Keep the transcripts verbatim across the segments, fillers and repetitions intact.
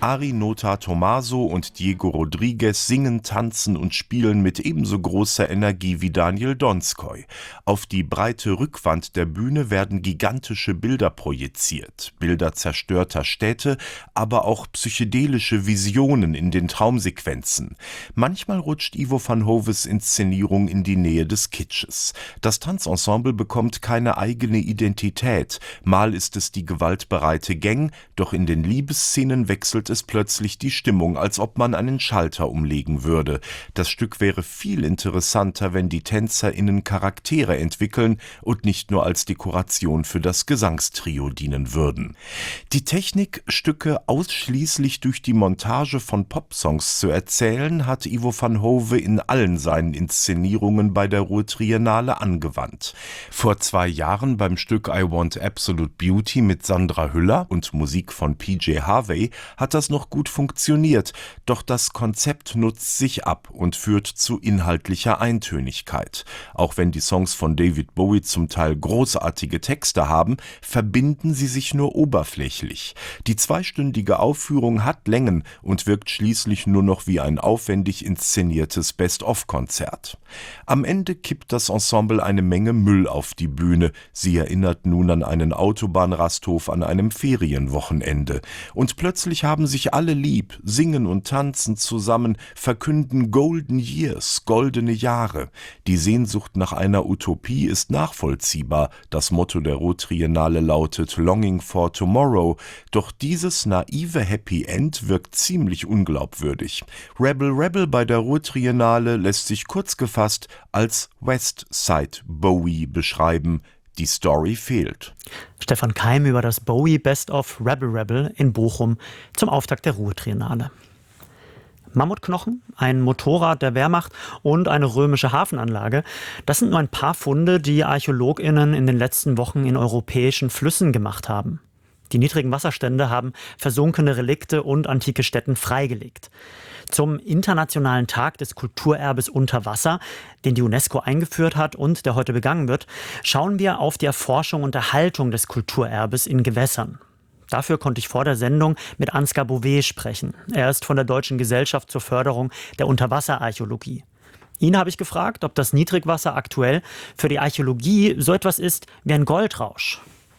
Ari Nota Tomaso und Diego Rodriguez singen, tanzen und spielen mit ebenso großer Energie wie Daniel Donskoy. Auf die breite Rückwand der Bühne werden gigantische Bilder projiziert. Bilder zerstörter Städte, aber auch psychedelische Visionen in den Traumsequenzen. Manchmal rutscht Ivo van Hoves Inszenierung in die Nähe des Kitsches. Das Tanzensemble bekommt keine eigene Identität. Mal ist es die gewaltbereite Gang, doch in den Liebesszenen wechselt es plötzlich die Stimmung, als ob man einen Schalter umlegen würde. Das Stück wäre viel interessanter, wenn die TänzerInnen Charaktere entwickeln und nicht nur als Dekoration für das Gesangstrio dienen würden. Die Technik, Stücke ausschließlich durch die Montage von Popsongs zu erzählen, hat Ivo van Hove in allen seinen Inszenierungen bei der Ruhr-Triennale angewandt. Vor zwei Jahren beim Stück I Want Absolute Beauty mit Sandra Hüller und Musik von P J Harvey hat das noch gut funktioniert, doch das Konzept nutzt sich ab und führt zu inhaltlicher Eintönigkeit. Auch wenn die Songs von David Bowie zum Teil großartige Texte haben, verbinden sie sich nur oberflächlich. Die zweistündige Aufführung hat Längen und wirkt schließlich nur noch wie ein aufwendig inszeniertes Best-of-Konzert. Am Ende kippt das Ensemble eine Menge Müll auf die Bühne. Sie erinnert nun an einen Autobahnrasthof an einem Ferienwochenende. Und plötzlich haben sich alle lieb, singen und tanzen zusammen, verkünden Golden Years, goldene Jahre. Die Sehnsucht nach einer Utopie ist nachvollziehbar. Das Motto der Ruhr-Triennale lautet Longing for Tomorrow. Doch dieses naive Happy End wirkt ziemlich unglaubwürdig. Rebel Rebel bei der Ruhr-Triennale lässt sich kurz gefasst als West Side Bowie beschreiben. Die Story fehlt. Stefan Keim über das Bowie Best of Rebel Rebel in Bochum zum Auftakt der Ruhr-Triennale. Mammutknochen, ein Motorrad der Wehrmacht und eine römische Hafenanlage. Das sind nur ein paar Funde, die ArchäologInnen in den letzten Wochen in europäischen Flüssen gemacht haben. Die niedrigen Wasserstände haben versunkene Relikte und antike Stätten freigelegt. Zum Internationalen Tag des Kulturerbes unter Wasser, den die UNESCO eingeführt hat und der heute begangen wird, schauen wir auf die Erforschung und Erhaltung des Kulturerbes in Gewässern. Dafür konnte ich vor der Sendung mit Ansgar Bouvet sprechen. Er ist von der Deutschen Gesellschaft zur Förderung der Unterwasserarchäologie. Ihn habe ich gefragt, ob das Niedrigwasser aktuell für die Archäologie so etwas ist wie ein Goldrausch.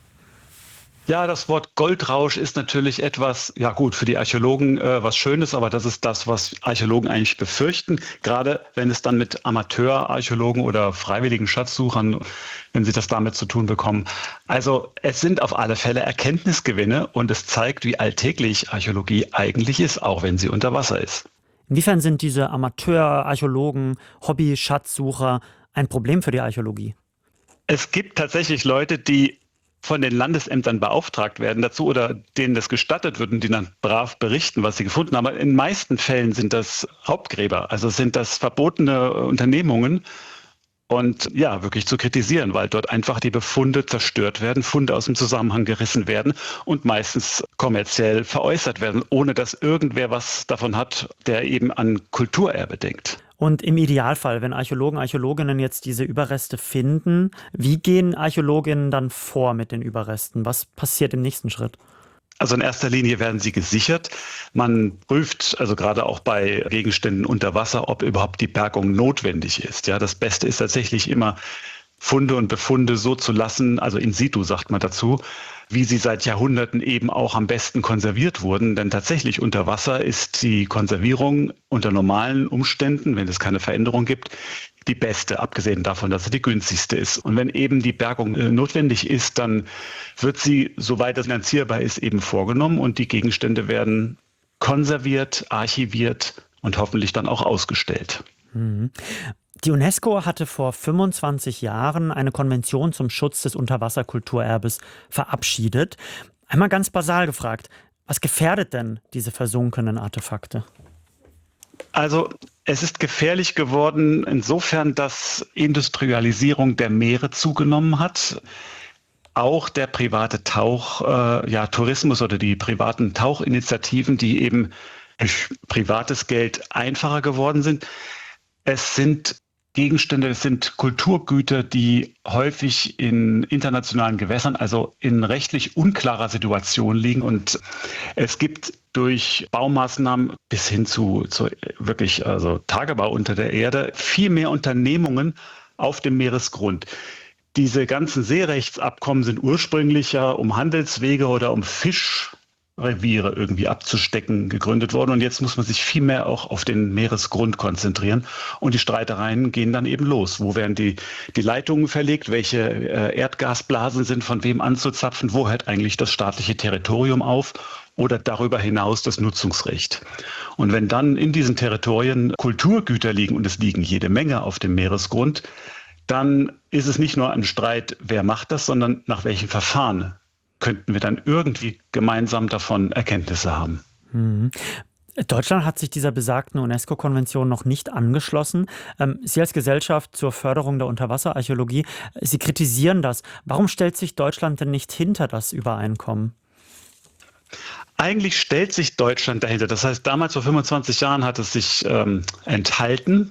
Ja, das Wort Goldrausch ist natürlich etwas, ja gut, für die Archäologen äh, was Schönes, aber das ist das, was Archäologen eigentlich befürchten, gerade wenn es dann mit Amateurarchäologen oder freiwilligen Schatzsuchern, wenn sie das damit zu tun bekommen. Also es sind auf alle Fälle Erkenntnisgewinne und es zeigt, wie alltäglich Archäologie eigentlich ist, auch wenn sie unter Wasser ist. Inwiefern sind diese Amateurarchäologen, Hobby-Schatzsucher ein Problem für die Archäologie? Es gibt tatsächlich Leute, die von den Landesämtern beauftragt werden dazu oder denen das gestattet wird und die dann brav berichten, was sie gefunden haben. Aber in den meisten Fällen sind das Raubgräber, also sind das verbotene Unternehmungen und ja, wirklich zu kritisieren, weil dort einfach die Befunde zerstört werden, Funde aus dem Zusammenhang gerissen werden und meistens kommerziell veräußert werden, ohne dass irgendwer was davon hat, der eben an Kulturerbe denkt. Und im Idealfall, wenn Archäologen, Archäologinnen jetzt diese Überreste finden, wie gehen Archäologinnen dann vor mit den Überresten? Was passiert im nächsten Schritt? Also in erster Linie werden sie gesichert. Man prüft also gerade auch bei Gegenständen unter Wasser, ob überhaupt die Bergung notwendig ist. Ja, das Beste ist tatsächlich immer, Funde und Befunde so zu lassen, also in situ sagt man dazu, wie sie seit Jahrhunderten eben auch am besten konserviert wurden. Denn tatsächlich unter Wasser ist die Konservierung unter normalen Umständen, wenn es keine Veränderung gibt, die beste, abgesehen davon, dass sie die günstigste ist. Und wenn eben die Bergung äh, notwendig ist, dann wird sie, soweit das finanzierbar ist, eben vorgenommen und die Gegenstände werden konserviert, archiviert und hoffentlich dann auch ausgestellt. Mhm. Die UNESCO hatte vor fünfundzwanzig Jahren eine Konvention zum Schutz des Unterwasserkulturerbes verabschiedet. Einmal ganz basal gefragt, was gefährdet denn diese versunkenen Artefakte? Also es ist gefährlich geworden insofern, dass Industrialisierung der Meere zugenommen hat. Auch der private Tauch, äh, ja, Tourismus oder die privaten Tauchinitiativen, die eben durch privates Geld einfacher geworden sind. Es sind Gegenstände, es sind Kulturgüter, die häufig in internationalen Gewässern, also in rechtlich unklarer Situation liegen. Und es gibt durch Baumaßnahmen bis hin zu, zu wirklich also Tagebau unter der Erde viel mehr Unternehmungen auf dem Meeresgrund. Diese ganzen Seerechtsabkommen sind ursprünglich ja um Handelswege oder um Fischreviere irgendwie abzustecken gegründet worden. Und jetzt muss man sich viel mehr auch auf den Meeresgrund konzentrieren. Und die Streitereien gehen dann eben los. Wo werden die, die Leitungen verlegt? Welche äh, Erdgasblasen sind von wem anzuzapfen? Wo hört eigentlich das staatliche Territorium auf? Oder darüber hinaus das Nutzungsrecht. Und wenn dann in diesen Territorien Kulturgüter liegen, und es liegen jede Menge auf dem Meeresgrund, dann ist es nicht nur ein Streit, wer macht das, sondern nach welchem Verfahren könnten wir dann irgendwie gemeinsam davon Erkenntnisse haben. Mhm. Deutschland hat sich dieser besagten UNESCO-Konvention noch nicht angeschlossen. Sie als Gesellschaft zur Förderung der Unterwasserarchäologie, Sie kritisieren das. Warum stellt sich Deutschland denn nicht hinter das Übereinkommen? Eigentlich stellt sich Deutschland dahinter. Das heißt, damals vor fünfundzwanzig Jahren hat es sich ähm, enthalten.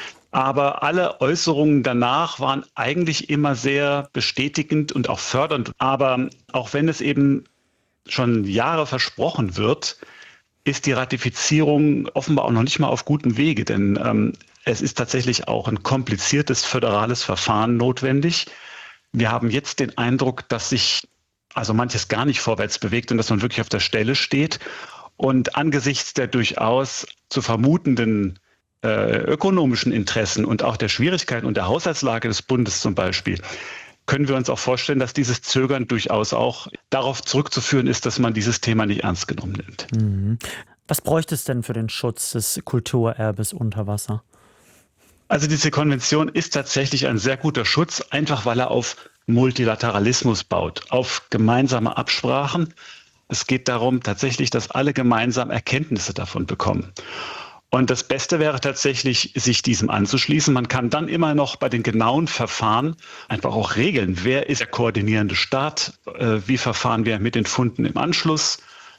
Aber alle Äußerungen danach waren eigentlich immer sehr bestätigend und auch fördernd. Aber auch wenn es eben schon Jahre versprochen wird, ist die Ratifizierung offenbar auch noch nicht mal auf gutem Wege. Denn ähm, es ist tatsächlich auch ein kompliziertes föderales Verfahren notwendig. Wir haben jetzt den Eindruck, dass sich also manches gar nicht vorwärts bewegt und dass man wirklich auf der Stelle steht. Und angesichts der durchaus zu vermutenden ökonomischen Interessen und auch der Schwierigkeiten und der Haushaltslage des Bundes zum Beispiel, können wir uns auch vorstellen, dass dieses Zögern durchaus auch darauf zurückzuführen ist, dass man dieses Thema nicht ernst genommen nimmt. Mhm. Was bräuchte es denn für den Schutz des Kulturerbes unter Wasser? Also diese Konvention ist tatsächlich ein sehr guter Schutz, einfach weil er auf Multilateralismus baut, auf gemeinsame Absprachen. Es geht darum tatsächlich, dass alle gemeinsam Erkenntnisse davon bekommen. Und das Beste wäre tatsächlich, sich diesem anzuschließen. Man kann dann immer noch bei den genauen Verfahren einfach auch regeln, wer ist der koordinierende Staat, äh, wie verfahren wir mit den Funden im Anschluss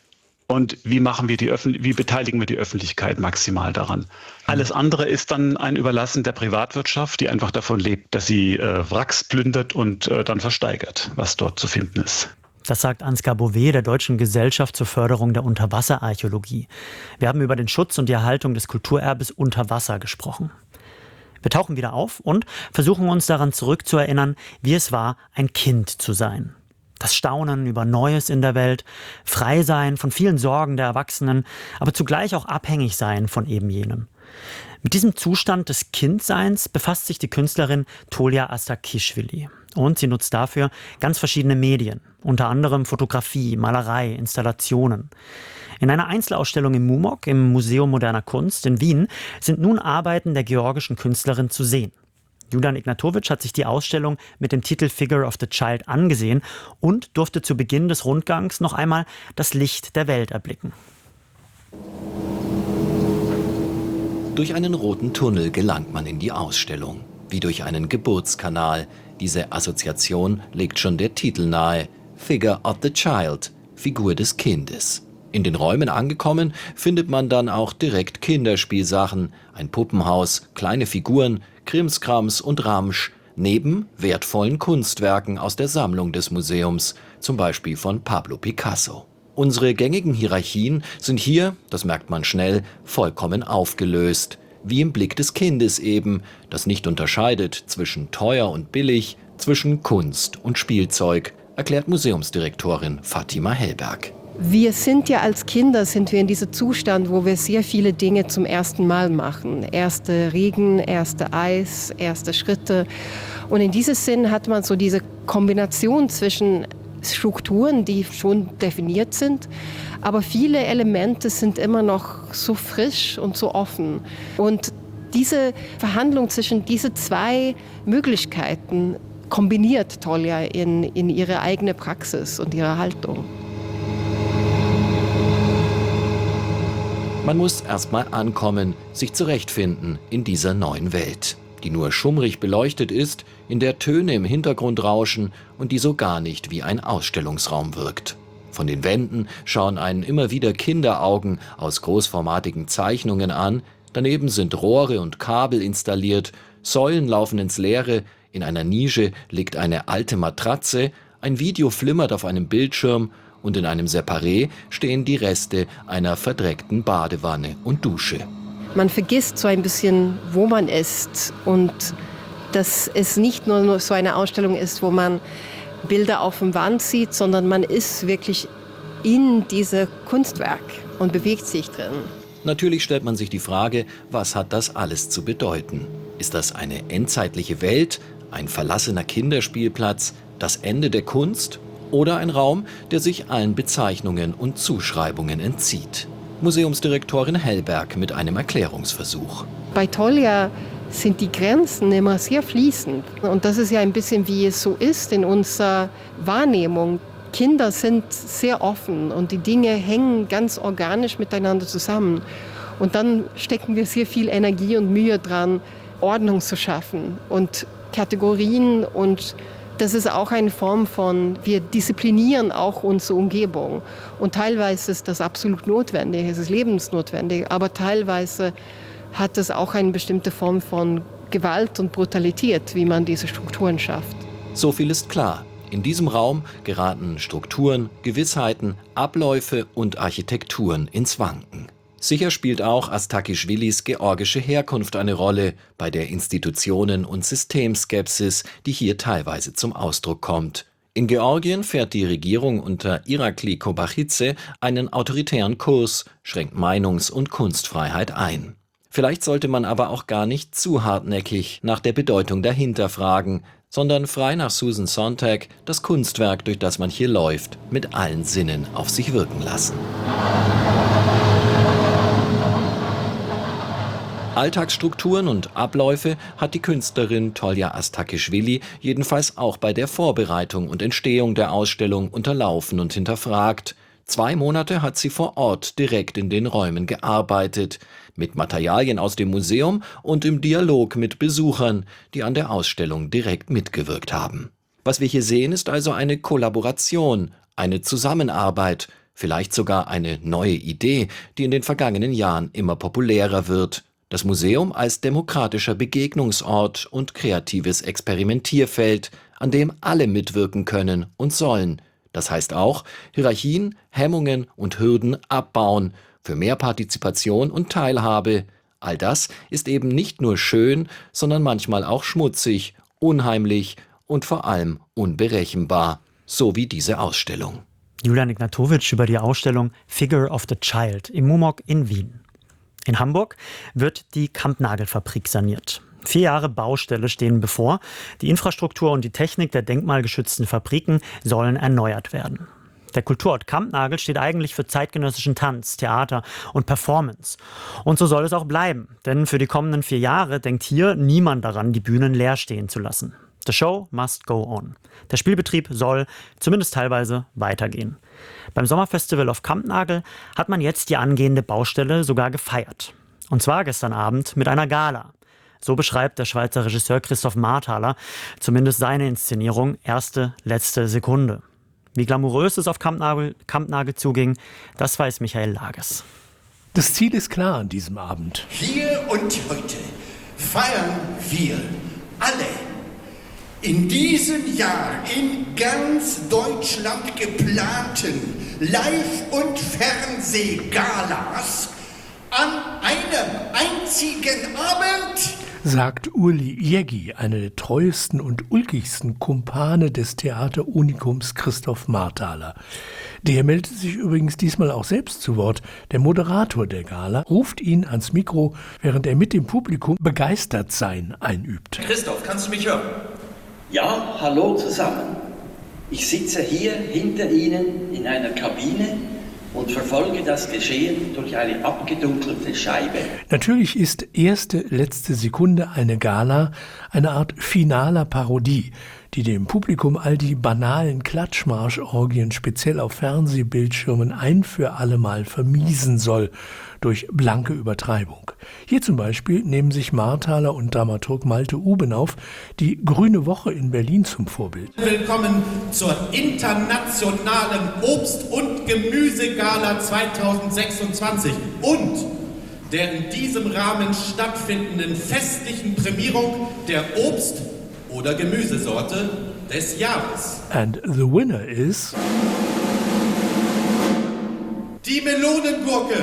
und wie machen wir die Öffentlich- wie beteiligen wir die Öffentlichkeit maximal daran. Alles andere ist dann ein Überlassen der Privatwirtschaft, die einfach davon lebt, dass sie äh, Wracks plündert und äh, dann versteigert, was dort zu finden ist. Das sagt Ansgar Bové der Deutschen Gesellschaft zur Förderung der Unterwasserarchäologie. Wir haben über den Schutz und die Erhaltung des Kulturerbes unter Wasser gesprochen. Wir tauchen wieder auf und versuchen uns daran zurückzuerinnern, wie es war, ein Kind zu sein. Das Staunen über Neues in der Welt, frei sein von vielen Sorgen der Erwachsenen, aber zugleich auch abhängig sein von eben jenem. Mit diesem Zustand des Kindseins befasst sich die Künstlerin Tolja Astakishvili. Und sie nutzt dafür ganz verschiedene Medien, unter anderem Fotografie, Malerei, Installationen. In einer Einzelausstellung im MUMOC, im Museum Moderner Kunst in Wien, sind nun Arbeiten der georgischen Künstlerin zu sehen. Julian Ignatowicz hat sich die Ausstellung mit dem Titel Figure of the Child angesehen und durfte zu Beginn des Rundgangs noch einmal das Licht der Welt erblicken. Durch einen roten Tunnel gelangt man in die Ausstellung, wie durch einen Geburtskanal. Diese Assoziation legt schon der Titel nahe: Figure of the Child, Figur des Kindes. In den Räumen angekommen, findet man dann auch direkt Kinderspielsachen, ein Puppenhaus, kleine Figuren, Krimskrams und Ramsch, neben wertvollen Kunstwerken aus der Sammlung des Museums, zum Beispiel von Pablo Picasso. Unsere gängigen Hierarchien sind hier, das merkt man schnell, vollkommen aufgelöst. Wie im Blick des Kindes eben, das nicht unterscheidet zwischen teuer und billig, zwischen Kunst und Spielzeug, erklärt Museumsdirektorin Fatima Hellberg. Wir sind ja als Kinder, sind wir in diesem Zustand, wo wir sehr viele Dinge zum ersten Mal machen. Erste Regen, erste Eis, erste Schritte. Und in diesem Sinn hat man so diese Kombination zwischen Strukturen, die schon definiert sind, aber viele Elemente sind immer noch so frisch und so offen. Und diese Verhandlung zwischen diesen zwei Möglichkeiten kombiniert Tolja in, in ihre eigene Praxis und ihre Haltung. Man muss erstmal ankommen, sich zurechtfinden in dieser neuen Welt, die nur schummrig beleuchtet ist, in der Töne im Hintergrund rauschen und die so gar nicht wie ein Ausstellungsraum wirkt. Von den Wänden schauen einen immer wieder Kinderaugen aus großformatigen Zeichnungen an, daneben sind Rohre und Kabel installiert, Säulen laufen ins Leere, in einer Nische liegt eine alte Matratze, ein Video flimmert auf einem Bildschirm und in einem Separé stehen die Reste einer verdreckten Badewanne und Dusche. Man vergisst so ein bisschen, wo man ist und dass es nicht nur so eine Ausstellung ist, wo man Bilder auf dem Wand sieht, sondern man ist wirklich in diesem Kunstwerk und bewegt sich drin. Natürlich stellt man sich die Frage, was hat das alles zu bedeuten? Ist das eine endzeitliche Welt, ein verlassener Kinderspielplatz, das Ende der Kunst oder ein Raum, der sich allen Bezeichnungen und Zuschreibungen entzieht? Museumsdirektorin Hellberg mit einem Erklärungsversuch. Bei Tolja sind die Grenzen immer sehr fließend. Und das ist ja ein bisschen, wie es so ist in unserer Wahrnehmung. Kinder sind sehr offen und die Dinge hängen ganz organisch miteinander zusammen. Und dann stecken wir sehr viel Energie und Mühe dran, Ordnung zu schaffen und Kategorien. Und das ist auch eine Form von, wir disziplinieren auch unsere Umgebung. Und teilweise ist das absolut notwendig, es ist lebensnotwendig, aber teilweise hat es auch eine bestimmte Form von Gewalt und Brutalität, wie man diese Strukturen schafft. So viel ist klar. In diesem Raum geraten Strukturen, Gewissheiten, Abläufe und Architekturen ins Wanken. Sicher spielt auch Astakischwilis georgische Herkunft eine Rolle bei der Institutionen- und Systemskepsis, die hier teilweise zum Ausdruck kommt. In Georgien fährt die Regierung unter Irakli Kobachidze einen autoritären Kurs, schränkt Meinungs- und Kunstfreiheit ein. Vielleicht sollte man aber auch gar nicht zu hartnäckig nach der Bedeutung dahinter fragen, sondern frei nach Susan Sontag das Kunstwerk, durch das man hier läuft, mit allen Sinnen auf sich wirken lassen. Alltagsstrukturen und Abläufe hat die Künstlerin Tolja Astakischwili jedenfalls auch bei der Vorbereitung und Entstehung der Ausstellung unterlaufen und hinterfragt. Zwei Monate hat sie vor Ort direkt in den Räumen gearbeitet, mit Materialien aus dem Museum und im Dialog mit Besuchern, die an der Ausstellung direkt mitgewirkt haben. Was wir hier sehen, ist also eine Kollaboration, eine Zusammenarbeit, vielleicht sogar eine neue Idee, die in den vergangenen Jahren immer populärer wird. Das Museum als demokratischer Begegnungsort und kreatives Experimentierfeld, an dem alle mitwirken können und sollen. Das heißt auch, Hierarchien, Hemmungen und Hürden abbauen, für mehr Partizipation und Teilhabe. All das ist eben nicht nur schön, sondern manchmal auch schmutzig, unheimlich und vor allem unberechenbar. So wie diese Ausstellung. Julian Ignatowitsch über die Ausstellung Figure of the Child im M U M O C in Wien. In Hamburg wird die Kampnagelfabrik saniert. Vier Jahre Baustelle stehen bevor. Die Infrastruktur und die Technik der denkmalgeschützten Fabriken sollen erneuert werden. Der Kulturort Kampnagel steht eigentlich für zeitgenössischen Tanz, Theater und Performance. Und so soll es auch bleiben, denn für die kommenden vier Jahre denkt hier niemand daran, die Bühnen leer stehen zu lassen. The show must go on. Der Spielbetrieb soll, zumindest teilweise, weitergehen. Beim Sommerfestival auf Kampnagel hat man jetzt die angehende Baustelle sogar gefeiert. Und zwar gestern Abend mit einer Gala. So beschreibt der Schweizer Regisseur Christoph Marthaler zumindest seine Inszenierung Erste, letzte Sekunde. Wie glamourös es auf Kampnagel, Kampnagel zuging, das weiß Michael Lages. Das Ziel ist klar an diesem Abend. Hier und heute feiern wir alle in diesem Jahr in ganz Deutschland geplanten Live- und Fernsehgalas an einem einzigen Abend, sagt Uli Jägi, eine der treuesten und ulkigsten Kumpane des Theaterunikums Christoph Marthaler. Der meldet sich übrigens diesmal auch selbst zu Wort. Der Moderator der Gala ruft ihn ans Mikro, während er mit dem Publikum Begeistertsein einübt. Christoph, kannst du mich hören? Ja, hallo zusammen. Ich sitze hier hinter Ihnen in einer Kabine und verfolge das Geschehen durch eine abgedunkelte Scheibe. Natürlich ist erste, letzte Sekunde eine Gala eine Art finaler Parodie, die dem Publikum all die banalen Klatschmarschorgien speziell auf Fernsehbildschirmen ein für allemal vermiesen soll durch blanke Übertreibung. Hier zum Beispiel nehmen sich Marthaler und Dramaturg Malte Ubenauf die Grüne Woche in Berlin zum Vorbild. Willkommen zur internationalen Obst- und Gemüsegala zweitausendsechsundzwanzig und der in diesem Rahmen stattfindenden festlichen Prämierung der Obst- oder Gemüsesorte des Jahres. And the winner is... Die Melonengurke.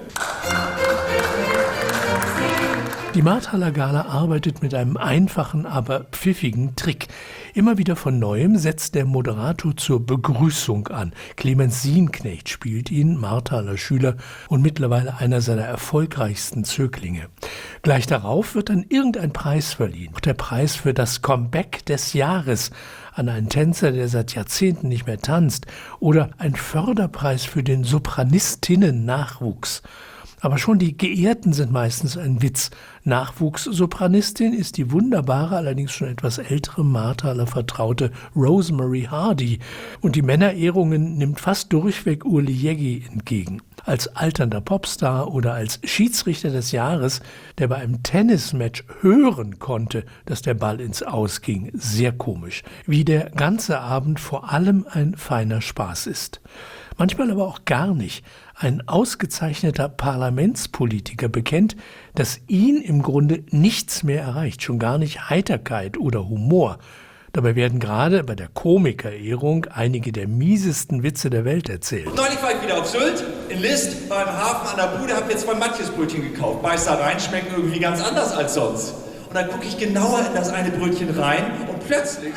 Die Marthaler Gala arbeitet mit einem einfachen, aber pfiffigen Trick. Immer wieder von Neuem setzt der Moderator zur Begrüßung an. Clemens Sienknecht spielt ihn, Marthaler Schüler und mittlerweile einer seiner erfolgreichsten Zöglinge. Gleich darauf wird dann irgendein Preis verliehen. Der Preis für das Comeback des Jahres an einen Tänzer, der seit Jahrzehnten nicht mehr tanzt. Oder ein Förderpreis für den Sopranistinnen-Nachwuchs. Aber schon die Geehrten sind meistens ein Witz. Nachwuchssopranistin ist die wunderbare, allerdings schon etwas ältere Marthaler Vertraute Rosemary Hardy. Und die Männerehrungen nimmt fast durchweg Urli Jeggi entgegen. Als alternder Popstar oder als Schiedsrichter des Jahres, der bei einem Tennismatch hören konnte, dass der Ball ins Aus ging. Sehr komisch. Wie der ganze Abend vor allem ein feiner Spaß ist. Manchmal aber auch gar nicht. Ein ausgezeichneter Parlamentspolitiker bekennt, dass ihn im Grunde nichts mehr erreicht, schon gar nicht Heiterkeit oder Humor. Dabei werden gerade bei der Komikerehrung einige der miesesten Witze der Welt erzählt. Neulich war ich wieder auf Sylt, in List, beim Hafen an der Bude, hab mir zwei Matjesbrötchen gekauft. Beiß da rein, schmecken irgendwie ganz anders als sonst. Und dann gucke ich genauer in das eine Brötchen rein und plötzlich...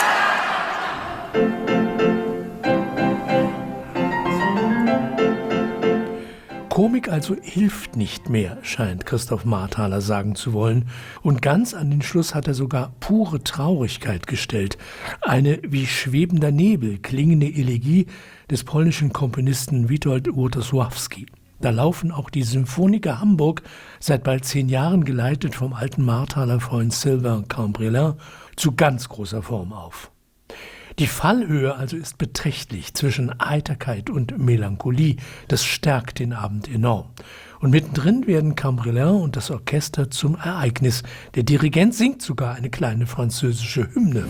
Komik also hilft nicht mehr, scheint Christoph Marthaler sagen zu wollen. Und ganz an den Schluss hat er sogar pure Traurigkeit gestellt. Eine wie schwebender Nebel klingende Elegie des polnischen Komponisten Witold Łotosławski. Da laufen auch die Symphoniker Hamburg, seit bald zehn Jahren geleitet vom alten Marthaler Freund Sylvain Cambrelin, zu ganz großer Form auf. Die Fallhöhe also ist beträchtlich zwischen Heiterkeit und Melancholie. Das stärkt den Abend enorm. Und mittendrin werden Cambrelin und das Orchester zum Ereignis. Der Dirigent singt sogar eine kleine französische Hymne.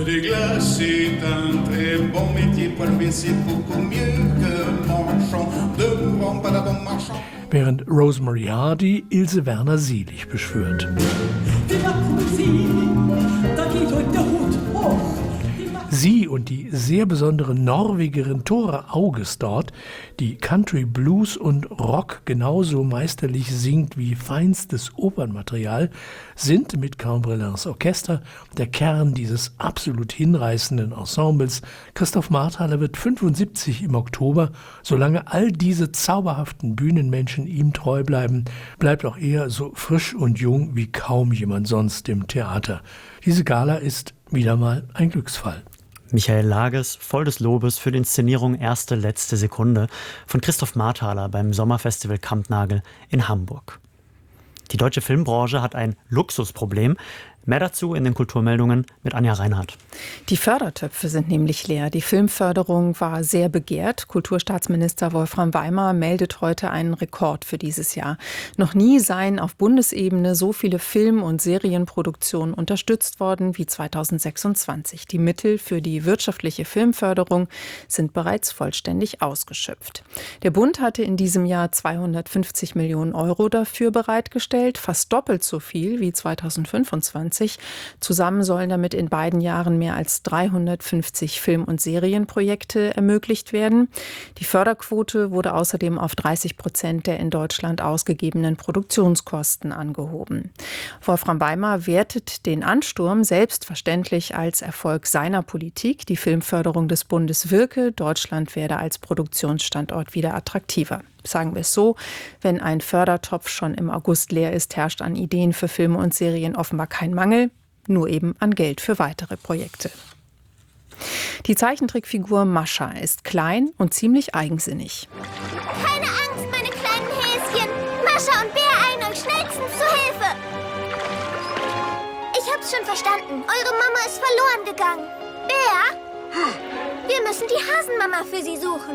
Während Rosemary Hardy Ilse Werner Selig beschwört. Sie und die sehr besondere Norwegerin Tore Augestad, die Country, Blues und Rock genauso meisterlich singt wie feinstes Opernmaterial, sind mit Cambrelins Orchester der Kern dieses absolut hinreißenden Ensembles. Christoph Marthaler wird fünfundsiebzig im Oktober. Solange all diese zauberhaften Bühnenmenschen ihm treu bleiben, bleibt auch er so frisch und jung wie kaum jemand sonst im Theater. Diese Gala ist wieder mal ein Glücksfall. Michael Lages, voll des Lobes für die Inszenierung Erste, letzte Sekunde von Christoph Marthaler beim Sommerfestival Kampnagel in Hamburg. Die deutsche Filmbranche hat ein Luxusproblem. Mehr dazu in den Kulturmeldungen mit Anja Reinhardt. Die Fördertöpfe sind nämlich leer. Die Filmförderung war sehr begehrt. Kulturstaatsminister Wolfram Weimar meldet heute einen Rekord für dieses Jahr. Noch nie seien auf Bundesebene so viele Film- und Serienproduktionen unterstützt worden wie zweitausendsechsundzwanzig. Die Mittel für die wirtschaftliche Filmförderung sind bereits vollständig ausgeschöpft. Der Bund hatte in diesem Jahr zweihundertfünfzig Millionen Euro dafür bereitgestellt, fast doppelt so viel wie zweitausendfünfundzwanzig. Zusammen sollen damit in beiden Jahren mehr als dreihundertfünfzig Film- und Serienprojekte ermöglicht werden. Die Förderquote wurde außerdem auf dreißig Prozent der in Deutschland ausgegebenen Produktionskosten angehoben. Wolfram Weimar wertet den Ansturm selbstverständlich als Erfolg seiner Politik. Die Filmförderung des Bundes wirke. Deutschland werde als Produktionsstandort wieder attraktiver. Sagen wir es so, wenn ein Fördertopf schon im August leer ist, herrscht an Ideen für Filme und Serien offenbar kein Mangel, nur eben an Geld für weitere Projekte. Die Zeichentrickfigur Mascha ist klein und ziemlich eigensinnig. Keine Angst, meine kleinen Häschen. Mascha und Bär eilen euch schnellstens zu Hilfe. Ich hab's schon verstanden. Eure Mama ist verloren gegangen. Bär? Wir müssen die Hasenmama für sie suchen.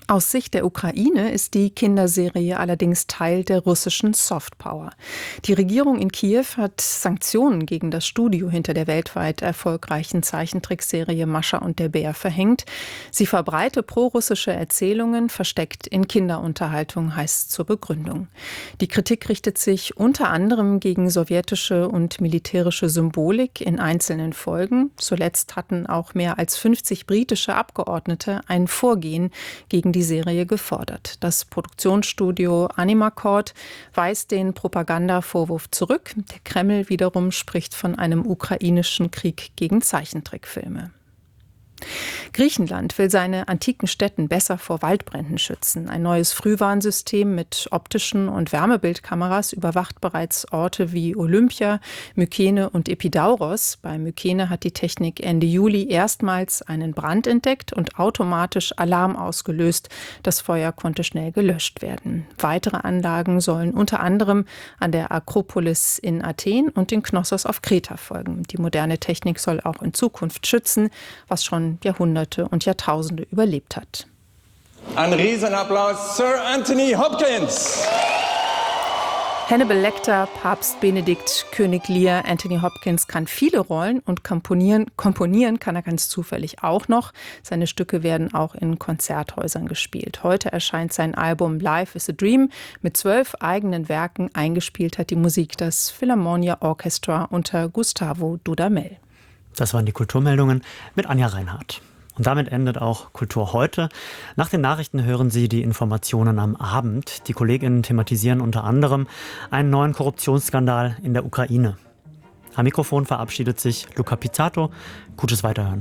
Aus Sicht der Ukraine ist die Kinderserie allerdings Teil der russischen Softpower. Die Regierung in Kiew hat Sanktionen gegen das Studio hinter der weltweit erfolgreichen Zeichentrickserie Mascha und der Bär verhängt. Sie verbreite prorussische Erzählungen, versteckt in Kinderunterhaltung, heißt zur Begründung. Die Kritik richtet sich unter anderem gegen sowjetische und militärische Symbolik in einzelnen Folgen. Zuletzt hatten auch mehr als fünfzig britische Abgeordnete ein Vorgehen gegen die Serie gefordert. Das Produktionsstudio Animacord weist den Propagandavorwurf zurück. Der Kreml wiederum spricht von einem ukrainischen Krieg gegen Zeichentrickfilme. Griechenland will seine antiken Stätten besser vor Waldbränden schützen. Ein neues Frühwarnsystem mit optischen und Wärmebildkameras überwacht bereits Orte wie Olympia, Mykene und Epidauros. Bei Mykene hat die Technik Ende Juli erstmals einen Brand entdeckt und automatisch Alarm ausgelöst. Das Feuer konnte schnell gelöscht werden. Weitere Anlagen sollen unter anderem an der Akropolis in Athen und in Knossos auf Kreta folgen. Die moderne Technik soll auch in Zukunft schützen, was schon Jahrhunderte und Jahrtausende überlebt hat. Ein Riesenapplaus, Sir Anthony Hopkins! Hannibal Lecter, Papst Benedikt, König Lear, Anthony Hopkins kann viele Rollen und komponieren, komponieren kann er ganz zufällig auch noch. Seine Stücke werden auch in Konzerthäusern gespielt. Heute erscheint sein Album Life is a Dream mit zwölf eigenen Werken. Eingespielt hat die Musik das Philharmonia Orchestra unter Gustavo Dudamel. Das waren die Kulturmeldungen mit Anja Reinhardt. Und damit endet auch Kultur heute. Nach den Nachrichten hören Sie die Informationen am Abend. Die KollegInnen thematisieren unter anderem einen neuen Korruptionsskandal in der Ukraine. Am Mikrofon verabschiedet sich Luca Pizzato. Gutes Weiterhören.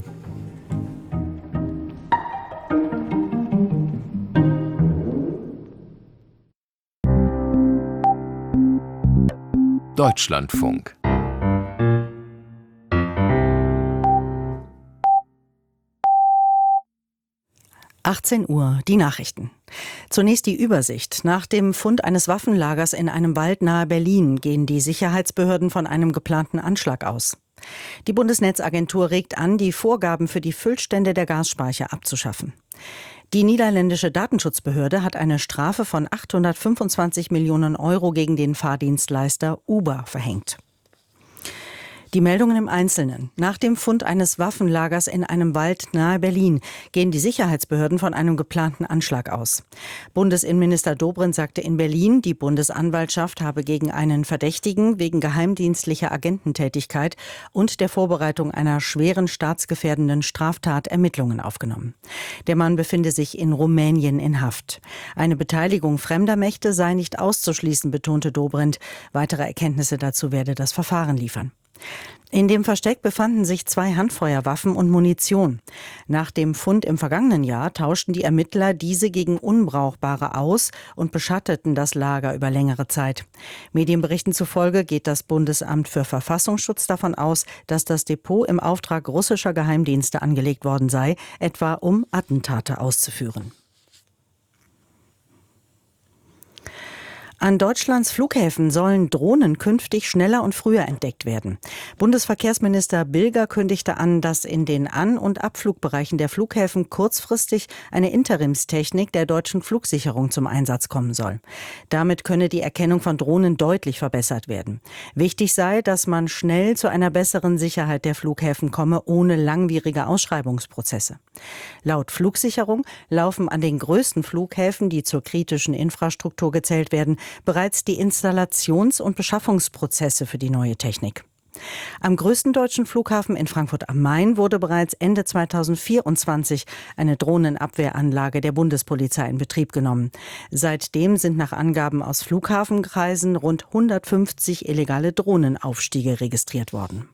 Deutschlandfunk. achtzehn Uhr, die Nachrichten. Zunächst die Übersicht. Nach dem Fund eines Waffenlagers in einem Wald nahe Berlin gehen die Sicherheitsbehörden von einem geplanten Anschlag aus. Die Bundesnetzagentur regt an, die Vorgaben für die Füllstände der Gasspeicher abzuschaffen. Die niederländische Datenschutzbehörde hat eine Strafe von achthundertfünfundzwanzig Millionen Euro gegen den Fahrdienstleister Uber verhängt. Die Meldungen im Einzelnen. Nach dem Fund eines Waffenlagers in einem Wald nahe Berlin gehen die Sicherheitsbehörden von einem geplanten Anschlag aus. Bundesinnenminister Dobrindt sagte in Berlin, die Bundesanwaltschaft habe gegen einen Verdächtigen wegen geheimdienstlicher Agententätigkeit und der Vorbereitung einer schweren staatsgefährdenden Straftat Ermittlungen aufgenommen. Der Mann befinde sich in Rumänien in Haft. Eine Beteiligung fremder Mächte sei nicht auszuschließen, betonte Dobrindt. Weitere Erkenntnisse dazu werde das Verfahren liefern. In dem Versteck befanden sich zwei Handfeuerwaffen und Munition. Nach dem Fund im vergangenen Jahr tauschten die Ermittler diese gegen unbrauchbare aus und beschatteten das Lager über längere Zeit. Medienberichten zufolge geht das Bundesamt für Verfassungsschutz davon aus, dass das Depot im Auftrag russischer Geheimdienste angelegt worden sei, etwa um Attentate auszuführen. An Deutschlands Flughäfen sollen Drohnen künftig schneller und früher entdeckt werden. Bundesverkehrsminister Bilger kündigte an, dass in den An- und Abflugbereichen der Flughäfen kurzfristig eine Interimstechnik der deutschen Flugsicherung zum Einsatz kommen soll. Damit könne die Erkennung von Drohnen deutlich verbessert werden. Wichtig sei, dass man schnell zu einer besseren Sicherheit der Flughäfen komme, ohne langwierige Ausschreibungsprozesse. Laut Flugsicherung laufen an den größten Flughäfen, die zur kritischen Infrastruktur gezählt werden, bereits die Installations- und Beschaffungsprozesse für die neue Technik. Am größten deutschen Flughafen in Frankfurt am Main wurde bereits Ende zweitausendvierundzwanzig eine Drohnenabwehranlage der Bundespolizei in Betrieb genommen. Seitdem sind nach Angaben aus Flughafenkreisen rund hundertfünfzig illegale Drohnenaufstiege registriert worden.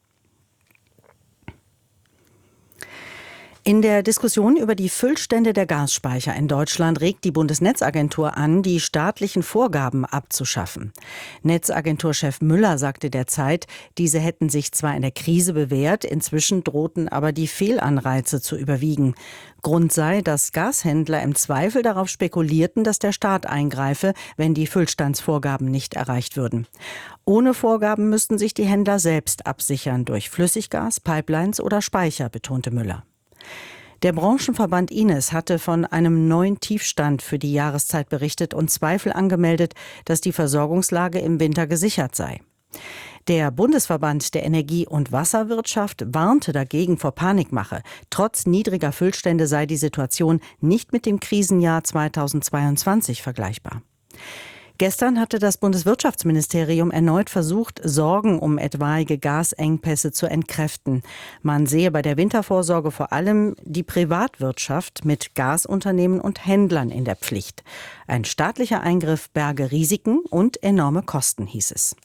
In der Diskussion über die Füllstände der Gasspeicher in Deutschland regt die Bundesnetzagentur an, die staatlichen Vorgaben abzuschaffen. Netzagenturchef Müller sagte der Zeit, diese hätten sich zwar in der Krise bewährt, inzwischen drohten aber die Fehlanreize zu überwiegen. Grund sei, dass Gashändler im Zweifel darauf spekulierten, dass der Staat eingreife, wenn die Füllstandsvorgaben nicht erreicht würden. Ohne Vorgaben müssten sich die Händler selbst absichern durch Flüssiggas, Pipelines oder Speicher, betonte Müller. Der Branchenverband Ines hatte von einem neuen Tiefstand für die Jahreszeit berichtet und Zweifel angemeldet, dass die Versorgungslage im Winter gesichert sei. Der Bundesverband der Energie- und Wasserwirtschaft warnte dagegen vor Panikmache. Trotz niedriger Füllstände sei die Situation nicht mit dem Krisenjahr zweitausendzweiundzwanzig vergleichbar. Gestern hatte das Bundeswirtschaftsministerium erneut versucht, Sorgen um etwaige Gasengpässe zu entkräften. Man sehe bei der Wintervorsorge vor allem die Privatwirtschaft mit Gasunternehmen und Händlern in der Pflicht. Ein staatlicher Eingriff berge Risiken und enorme Kosten, hieß es.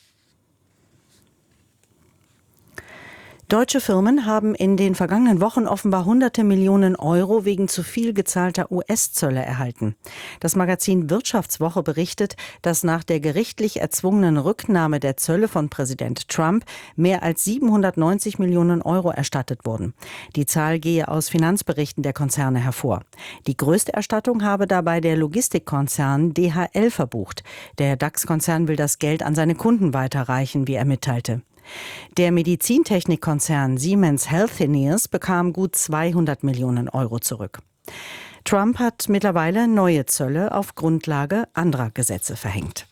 Deutsche Firmen haben in den vergangenen Wochen offenbar hunderte Millionen Euro wegen zu viel gezahlter U S-Zölle erhalten. Das Magazin Wirtschaftswoche berichtet, dass nach der gerichtlich erzwungenen Rücknahme der Zölle von Präsident Trump mehr als siebenhundertneunzig Millionen Euro erstattet wurden. Die Zahl gehe aus Finanzberichten der Konzerne hervor. Die größte Erstattung habe dabei der Logistikkonzern D H L verbucht. Der DAX-Konzern will das Geld an seine Kunden weiterreichen, wie er mitteilte. Der Medizintechnikkonzern Siemens Healthineers bekam gut zweihundert Millionen Euro zurück. Trump hat mittlerweile neue Zölle auf Grundlage anderer Gesetze verhängt.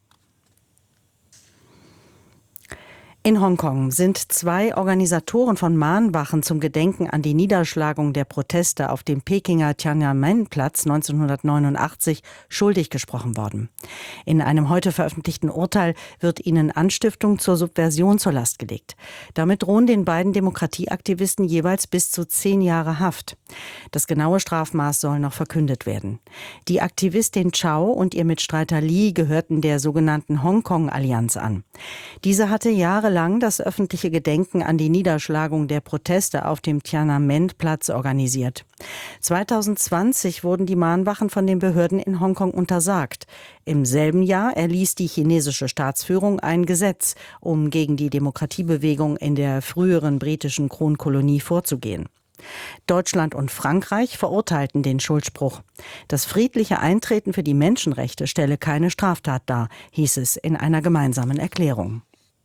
In Hongkong sind zwei Organisatoren von Mahnwachen zum Gedenken an die Niederschlagung der Proteste auf dem Pekinger Tiananmen-Platz neunzehnhundertneunundachtzig schuldig gesprochen worden. In einem heute veröffentlichten Urteil wird ihnen Anstiftung zur Subversion zur Last gelegt. Damit drohen den beiden Demokratieaktivisten jeweils bis zu zehn Jahre Haft. Das genaue Strafmaß soll noch verkündet werden. Die Aktivistin Chow und ihr Mitstreiter Li gehörten der sogenannten Hongkong-Allianz an. Diese hatte jahrelang das öffentliche Gedenken an die Niederschlagung der Proteste auf dem Tiananmen-Platz organisiert. zweitausendzwanzig wurden die Mahnwachen von den Behörden in Hongkong untersagt. Im selben Jahr erließ die chinesische Staatsführung ein Gesetz, um gegen die Demokratiebewegung in der früheren britischen Kronkolonie vorzugehen. Deutschland und Frankreich verurteilten den Schuldspruch. Das friedliche Eintreten für die Menschenrechte stelle keine Straftat dar, hieß es in einer gemeinsamen Erklärung.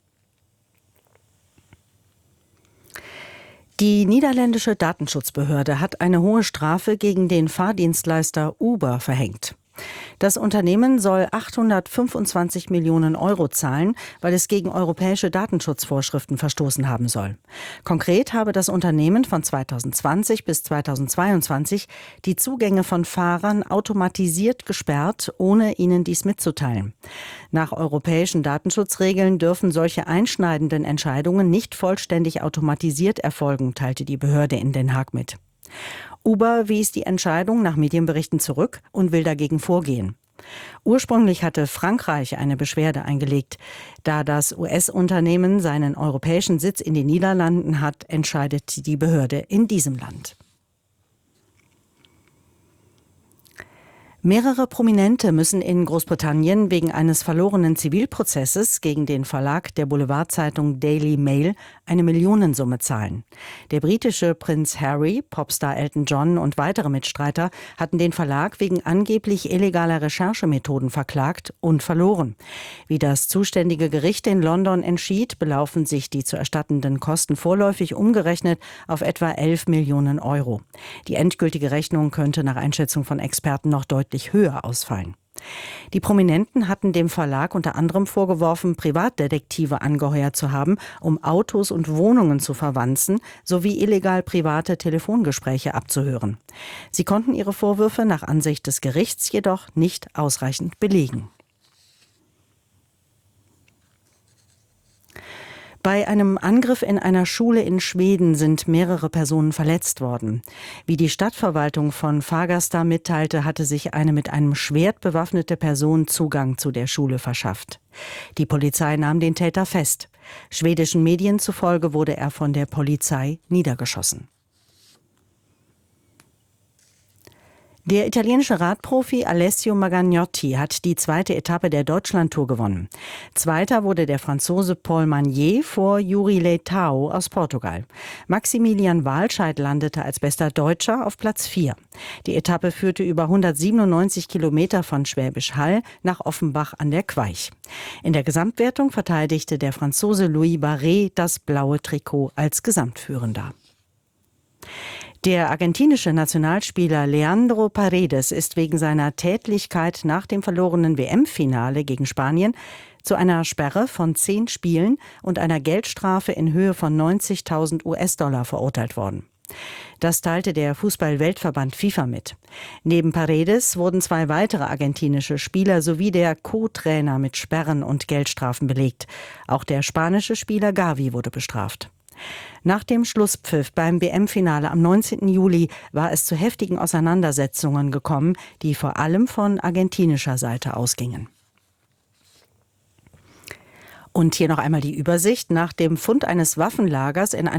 Die niederländische Datenschutzbehörde hat eine hohe Strafe gegen den Fahrdienstleister Uber verhängt. Das Unternehmen soll achthundertfünfundzwanzig Millionen Euro zahlen, weil es gegen europäische Datenschutzvorschriften verstoßen haben soll. Konkret habe das Unternehmen von zweitausendzwanzig bis zweitausendzweiundzwanzig die Zugänge von Fahrern automatisiert gesperrt, ohne ihnen dies mitzuteilen. Nach europäischen Datenschutzregeln dürfen solche einschneidenden Entscheidungen nicht vollständig automatisiert erfolgen, teilte die Behörde in Den Haag mit. Uber wies die Entscheidung nach Medienberichten zurück und will dagegen vorgehen. Ursprünglich hatte Frankreich eine Beschwerde eingelegt. Da das U S-Unternehmen seinen europäischen Sitz in den Niederlanden hat, entscheidet die Behörde in diesem Land. Mehrere Prominente müssen in Großbritannien wegen eines verlorenen Zivilprozesses gegen den Verlag der Boulevardzeitung Daily Mail eine Millionensumme zahlen. Der britische Prinz Harry, Popstar Elton John und weitere Mitstreiter hatten den Verlag wegen angeblich illegaler Recherchemethoden verklagt und verloren. Wie das zuständige Gericht in London entschied, belaufen sich die zu erstattenden Kosten vorläufig umgerechnet auf etwa elf Millionen Euro. Die endgültige Rechnung könnte nach Einschätzung von Experten noch deutlich höher ausfallen. Die Prominenten hatten dem Verlag unter anderem vorgeworfen, Privatdetektive angeheuert zu haben, um Autos und Wohnungen zu verwanzen, sowie illegal private Telefongespräche abzuhören. Sie konnten ihre Vorwürfe nach Ansicht des Gerichts jedoch nicht ausreichend belegen. Bei einem Angriff in einer Schule in Schweden sind mehrere Personen verletzt worden. Wie die Stadtverwaltung von Fagersta mitteilte, hatte sich eine mit einem Schwert bewaffnete Person Zugang zu der Schule verschafft. Die Polizei nahm den Täter fest. Schwedischen Medien zufolge wurde er von der Polizei niedergeschossen. Der italienische Radprofi Alessio Magagnotti hat die zweite Etappe der Deutschlandtour gewonnen. Zweiter wurde der Franzose Paul Magnier vor Juri Leitão aus Portugal. Maximilian Walscheid landete als bester Deutscher auf Platz vier. Die Etappe führte über hundertsiebenundneunzig Kilometer von Schwäbisch Hall nach Offenbach an der Queich. In der Gesamtwertung verteidigte der Franzose Louis Barret das blaue Trikot als Gesamtführender. Der argentinische Nationalspieler Leandro Paredes ist wegen seiner Tätlichkeit nach dem verlorenen W M-Finale gegen Spanien zu einer Sperre von zehn Spielen und einer Geldstrafe in Höhe von neunzigtausend US-Dollar verurteilt worden. Das teilte der Fußball-Weltverband FIFA mit. Neben Paredes wurden zwei weitere argentinische Spieler sowie der Co-Trainer mit Sperren und Geldstrafen belegt. Auch der spanische Spieler Gavi wurde bestraft. Nach dem Schlusspfiff beim W M-Finale am neunzehnten Juli war es zu heftigen Auseinandersetzungen gekommen, die vor allem von argentinischer Seite ausgingen. Und hier noch einmal die Übersicht. Nach dem Fund eines Waffenlagers in